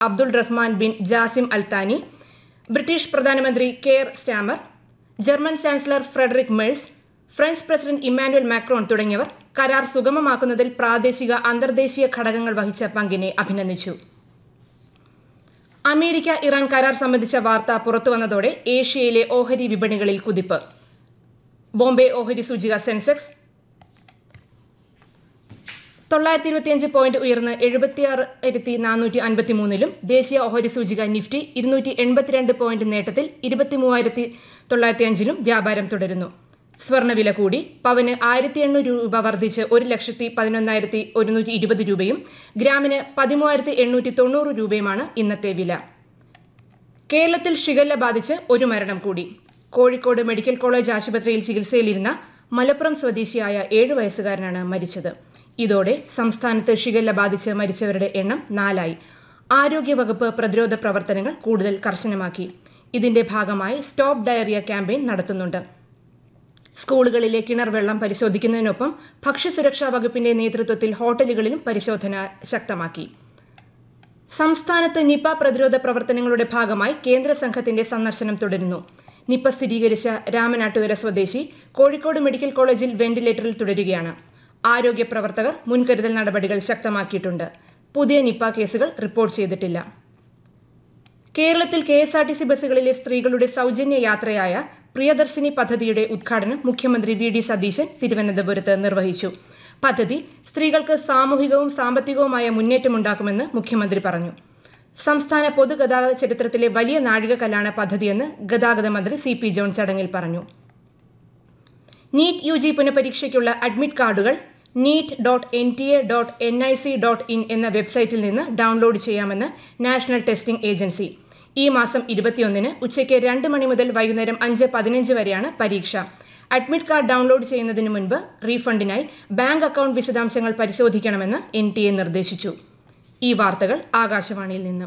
Abdul Rahman bin Jassim അൽ താനി, British പ്രധാനമന്ത്രി care Starmer, German chancellor Frederick Merz, French president Emmanuel Macron തുടങ്ങിയവർ കരാർ സുഗമമാക്കുന്നതിൽ പ്രാദേശിക അന്തർദേശീയ ഘടകങ്ങൾ വഹിച്ച പങ്കിനെ അഭിനന്ദിച്ചു. അമേരിക്ക ഇറാൻ കരാർ സംബന്ധിച്ച വാർത്ത പുറത്തുവന്നതോടെ ഏഷ്യയിലെ ഓഹരി വിപണികളിൽ കുതിപ്പ്. ബോംബെ ഓഹരി സൂചിക സെൻസെക്സ് 925 പോയിന്റ് ഉയർന്ന് 76,453-ലും ദേശീയ ഓഹരി സൂചിക നിഫ്റ്റി 282 പോയിന്റ് നേട്ടത്തിൽ 23,905-ലും വ്യാപാരം തുടരുന്നു. സ്വർണ്ണവില കൂടി. പവന് 1,800 രൂപ വർദ്ധിച്ച് 1,11,120 രൂപയും ഗ്രാമിന് 13,890 രൂപയുമാണ് ഇന്നത്തെ വില. കേരളത്തിൽ ഷിഗല്ല ബാധിച്ച് ഒരു മരണം കൂടി. കോഴിക്കോട് മെഡിക്കൽ കോളേജ് ആശുപത്രിയിൽ ചികിത്സയിലിരുന്ന മലപ്പുറം സ്വദേശിയായ 7 വയസ്സുകാരനാണ് മരിച്ചത്. ഇതോടെ സംസ്ഥാനത്ത് ഷിഗല്ല ബാധിച്ച് മരിച്ചവരുടെ എണ്ണം 4ആയി. ആരോഗ്യവകുപ്പ് പ്രതിരോധ പ്രവർത്തനങ്ങൾ കൂടുതൽ കർശനമാക്കി. ഇതിന്റെ ഭാഗമായി സ്റ്റോപ്പ് ഡയറിയ ക്യാമ്പയിൻ നടത്തുന്നുണ്ട്. സ്കൂളുകളിലെ കിണർ വെള്ളം പരിശോധിക്കുന്നതിനൊപ്പം ഭക്ഷ്യസുരക്ഷാ വകുപ്പിന്റെ നേതൃത്വത്തിൽ ഹോട്ടലുകളിലും പരിശോധന ശക്തമാക്കി. സംസ്ഥാനത്ത് നിപ പ്രതിരോധ പ്രവർത്തനങ്ങളുടെ ഭാഗമായി കേന്ദ്ര സംഘത്തിന്റെ സന്ദർശനം തുടരുന്നു. നിപ സ്ഥിരീകരിച്ച രാമനാട്ടുകര സ്വദേശി കോഴിക്കോട് മെഡിക്കൽ കോളേജിൽ വെന്റിലേറ്ററിൽ തുടരുകയാണ്. ആരോഗ്യ പ്രവർത്തകർ മുൻകരുതൽ നടപടികൾ ശക്തമാക്കിയിട്ടുണ്ട്. പുതിയ നിപ കേസുകൾ റിപ്പോർട്ട് ചെയ്തിട്ടില്ല. കേരളത്തിൽ KSRTC ബസ്സുകളിലെ സ്ത്രീകളുടെ സൗജന്യ യാത്രയായ പ്രിയദർശിനി പദ്ധതിയുടെ ഉദ്ഘാടനം മുഖ്യമന്ത്രി VD സതീശൻ തിരുവനന്തപുരത്ത് നിർവഹിച്ചു. പദ്ധതി സ്ത്രീകൾക്ക് സാമൂഹികവും സാമ്പത്തികവുമായ മുന്നേറ്റമുണ്ടാക്കുമെന്ന് മുഖ്യമന്ത്രി പറഞ്ഞു. സംസ്ഥാന പൊതുഗതാഗത ചരിത്രത്തിലെ വലിയ നാഴികക്കല്ലാണ് പദ്ധതിയെന്ന് ഗതാഗത മന്ത്രി CP ജോൺ ചടങ്ങിൽ പറഞ്ഞു. നീറ്റ് UG പുനഃപരീക്ഷയ്ക്കുള്ള അഡ്മിറ്റ് കാർഡുകൾ neet.nta.nic.in എന്ന വെബ്സൈറ്റിൽ നിന്ന് ഡൗൺലോഡ് ചെയ്യാമെന്ന് നാഷണൽ ടെസ്റ്റിംഗ് ഏജൻസി. ഈ മാസം 21-ന് ഉച്ചയ്ക്ക് 2 മണി മുതൽ വൈകുന്നേരം 5:15 വരെയാണ് പരീക്ഷ. അഡ്മിറ്റ് കാർഡ് ഡൗൺലോഡ് ചെയ്യുന്നതിന് മുൻപ് റീഫണ്ടിനായി ബാങ്ക് അക്കൗണ്ട് വിശദാംശങ്ങൾ പരിശോധിക്കണമെന്ന് NTA നിർദ്ദേശിച്ചു. ഈ വാർത്തകൾ ആകാശവാണിയിൽ നിന്ന്.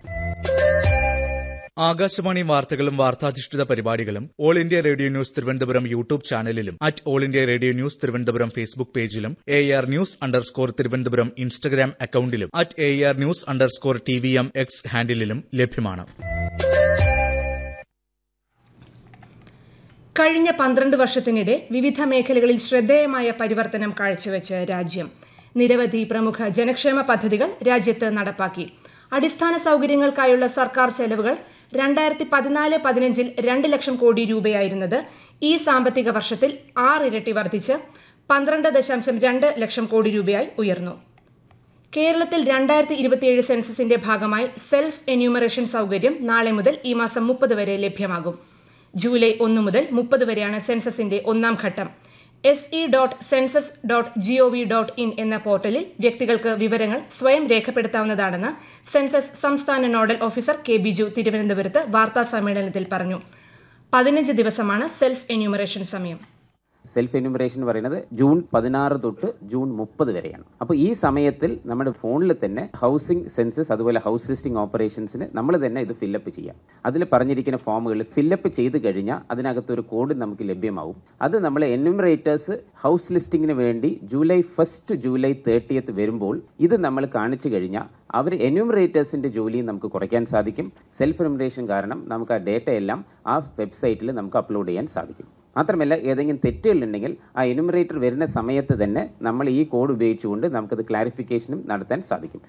ആകാശവാണി വാർത്തകളും വാർത്താധിഷ്ഠിത പരിപാടികളും all India radio news Thiruvananthapuram YouTube ചാനലിലും all India radio news Thiruvananthapuram Facebook പേജിലും AR News_ തിരുവനന്തപുരം ഇൻസ്റ്റഗ്രാം അക്കൌണ്ടിലും AR News_TVM X ഹാൻഡിലും ലഭ്യമാണ്. കഴിഞ്ഞ 12 വർഷത്തിനിടെ വിവിധ മേഖലകളിൽ ശ്രദ്ധേയമായ പരിവർത്തനം കാഴ്ചവെച്ച് രാജ്യം. നിരവധി പ്രമുഖ ജനക്ഷേമ പദ്ധതികൾ രാജ്യത്ത് നടപ്പാക്കി. അടിസ്ഥാന സൗകര്യങ്ങൾക്കായുള്ള സർക്കാർ ചെലവുകൾ 2014-15 2 ലക്ഷം കോടി രൂപയായിരുന്നത് ഈ സാമ്പത്തിക വർഷത്തിൽ 6 ഇരട്ടി വർദ്ധിച്ച് 12.2 ലക്ഷം കോടി രൂപയായി ഉയർന്നു. കേരളത്തിൽ 2027 സെൻസസിന്റെ ഭാഗമായി സെൽഫ് എന്യൂമറേഷൻ സൗകര്യം നാളെ മുതൽ ഈ മാസം 30 വരെ ലഭ്യമാകും. ജൂലൈ 1 മുതൽ 30 വരെയാണ് സെൻസസിന്റെ ഒന്നാം ഘട്ടം. se.census.gov.in എന്ന പോർട്ടലിൽ വ്യക്തികൾക്ക് വിവരങ്ങൾ സ്വയം രേഖപ്പെടുത്താവുന്നതാണെന്ന് സെൻസസ് സംസ്ഥാന നോഡൽ ഓഫീസർ K. ബിജു തിരുവനന്തപുരത്ത് വാർത്താ സമ്മേളനത്തിൽ പറഞ്ഞു. 15 ദിവസമാണ് സെൽഫ് എന്യൂമറേഷൻ സമയം. സെൽഫ് എന്യൂമറേഷൻ പറയുന്നത് ജൂൺ 16 തൊട്ട് ജൂൺ 30 വരെയാണ്. അപ്പോൾ ഈ സമയത്തിൽ നമ്മുടെ ഫോണിൽ തന്നെ ഹൗസിംഗ് സെൻസസ് അതുപോലെ ഹൗസ് ലിസ്റ്റിംഗ് ഓപ്പറേഷൻസിന് നമ്മൾ തന്നെ ഇത് ഫില്ലപ്പ് ചെയ്യാം. അതിൽ പറഞ്ഞിരിക്കുന്ന ഫോമുകൾ ഫില്ലപ്പ് ചെയ്ത് കഴിഞ്ഞാൽ അതിനകത്തൊരു കോഡ് നമുക്ക് ലഭ്യമാവും. അത് നമ്മൾ എന്യൂമറേറ്റേഴ്സ് ഹൗസ് ലിസ്റ്റിംഗിന് വേണ്ടി ജൂലൈ 1 ജൂലൈ 30 വരുമ്പോൾ ഇത് നമ്മൾ കാണിച്ചു കഴിഞ്ഞാൽ അവർ എന്യൂമറേറ്റേഴ്സിന്റെ ജോലിയും നമുക്ക് കുറയ്ക്കാൻ സാധിക്കും. സെൽഫ് എന്യൂമറേഷൻ കാരണം നമുക്ക് ആ ഡേറ്റ എല്ലാം ആ വെബ്സൈറ്റിൽ നമുക്ക് അപ്ലോഡ് ചെയ്യാൻ സാധിക്കും. മാത്രമല്ല ഏതെങ്കിലും തെറ്റുകളുണ്ടെങ്കിൽ ആ എന്യൂമറേറ്റർ വരുന്ന സമയത്ത് തന്നെ നമ്മൾ ഈ കോഡ് ഉപയോഗിച്ചുകൊണ്ട് നമുക്കത് ക്ലാരിഫിക്കേഷനും നടത്താൻ സാധിക്കും.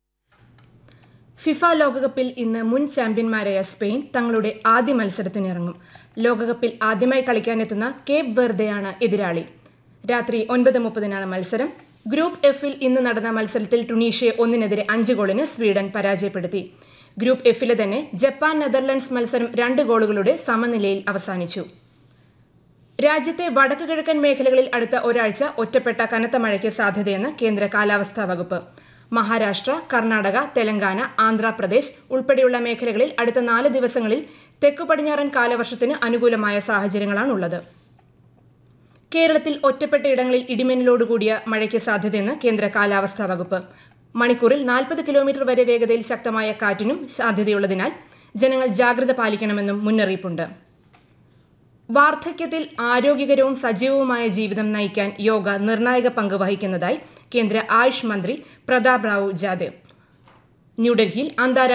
ഫിഫ ലോകകപ്പിൽ ഇന്ന് മുൻ ചാമ്പ്യന്മാരായ സ്പെയിൻ തങ്ങളുടെ ആദ്യ മത്സരത്തിനിറങ്ങും. ലോകകപ്പിൽ ആദ്യമായി കളിക്കാനെത്തുന്ന കേപ്പ് വെർദെയാണ് എതിരാളി. രാത്രി 9:30 മത്സരം. ഗ്രൂപ്പ് Fൽ ഇന്ന് നടന്ന മത്സരത്തിൽ ടുണീഷ്യയെ 1-5 ഗോളിന് സ്വീഡൻ പരാജയപ്പെടുത്തി. ഗ്രൂപ്പ് Fലെ തന്നെ ജപ്പാൻ നെതർലൻഡ്സ് മത്സരം 2 ഗോളുകളുടെ സമനിലയിൽ അവസാനിച്ചു. രാജ്യത്തെ വടക്ക് കിഴക്കൻ മേഖലകളിൽ അടുത്ത ഒരാഴ്ച ഒറ്റപ്പെട്ട കനത്ത മഴയ്ക്ക് സാധ്യതയെന്ന് കേന്ദ്ര കാലാവസ്ഥാ വകുപ്പ്. മഹാരാഷ്ട്ര, കർണാടക, തെലങ്കാന, ആന്ധ്രാപ്രദേശ് ഉൾപ്പെടെയുള്ള മേഖലകളിൽ അടുത്ത 4 ദിവസങ്ങളിൽ തെക്കു പടിഞ്ഞാറൻ കാലവർഷത്തിന് അനുകൂലമായ സാഹചര്യങ്ങളാണുള്ളത്. കേരളത്തിൽ ഒറ്റപ്പെട്ട ഇടങ്ങളിൽ ഇടിമിന്നലോടുകൂടിയ മഴയ്ക്ക് സാധ്യതയെന്ന് കേന്ദ്ര കാലാവസ്ഥാ വകുപ്പ്. മണിക്കൂറിൽ 40 കിലോമീറ്റർ വരെ വേഗതയിൽ ശക്തമായ കാറ്റിനും സാധ്യതയുള്ളതിനാൽ ജനങ്ങൾ ജാഗ്രത പാലിക്കണമെന്നും മുന്നറിയിപ്പുണ്ട്. വാർദ്ധക്യത്തിൽ ആരോഗ്യകരവും സജീവവുമായ ജീവിതം നയിക്കാൻ യോഗ നിർണായക പങ്ക് വഹിക്കുന്നതായി കേന്ദ്ര ആയുഷ് മന്ത്രി പ്രതാപ് റാവു ജാദേവ്. ന്യൂഡൽഹിയിൽ അന്താരാഷ്ട്ര